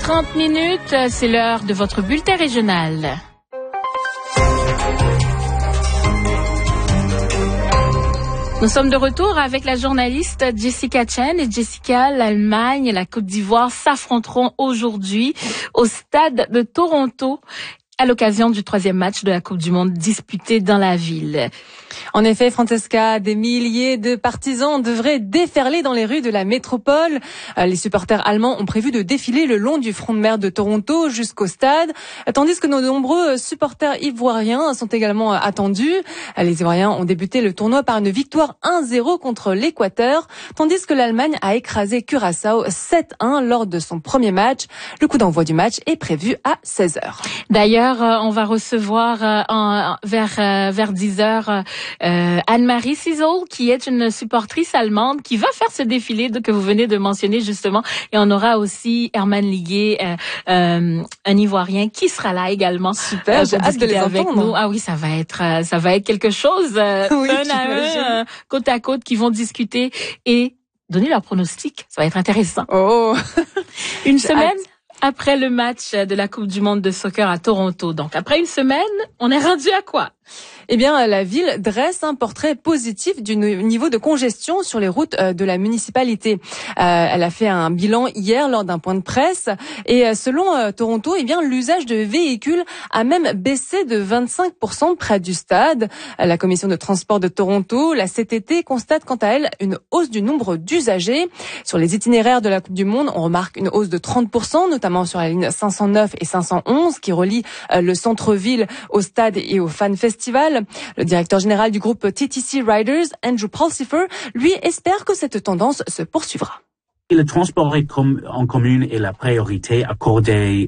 8h30, c'est l'heure de votre bulletin régional. Nous sommes de retour avec la journaliste Jessica Chen. Et Jessica, l'Allemagne et la Côte d'Ivoire s'affronteront aujourd'hui au stade de Toronto à l'occasion du 3e match de la Coupe du Monde disputé dans la ville. En effet, Francesca, des milliers de partisans devraient déferler dans les rues de la métropole. Les supporters allemands ont prévu de défiler le long du front de mer de Toronto jusqu'au stade, tandis que nos nombreux supporters ivoiriens sont également attendus. Les Ivoiriens ont débuté le tournoi par une victoire 1-0 contre l'Équateur, tandis que l'Allemagne a écrasé Curaçao 7-1 lors de son premier match. Le coup d'envoi du match est prévu à 16h. D'ailleurs, on va recevoir vers 10h Anne-Marie Cizel, qui est une supportrice allemande qui va faire ce défilé que vous venez de mentionner justement, et on aura aussi Herman Liguet, un Ivoirien qui sera là également. Super, j'ai hâte de les avec entendre. nous. Ah oui, ça va être quelque chose, oui, un à un, côte à côte, qui vont discuter et donner leurs pronostics. Ça va être intéressant. Oh, Une semaine après le match de la Coupe du Monde de soccer à Toronto. Donc, après une semaine, on est rendu à quoi? Eh bien, la ville dresse un portrait positif du niveau de congestion sur les routes de la municipalité. Elle a fait un bilan hier lors d'un point de presse et selon Toronto, eh bien, l'usage de véhicules a même baissé de 25% près du stade. La commission de transport de Toronto, la CTT, constate quant à elle une hausse du nombre d'usagers. Sur les itinéraires de la Coupe du Monde, on remarque une hausse de 30%, notamment sur la ligne 509 et 511 qui relient le centre-ville au stade et au fan festival. Le directeur général du groupe TTC Riders, Andrew Pulsifer, lui espère que cette tendance se poursuivra. Le transport en commun est la priorité accordée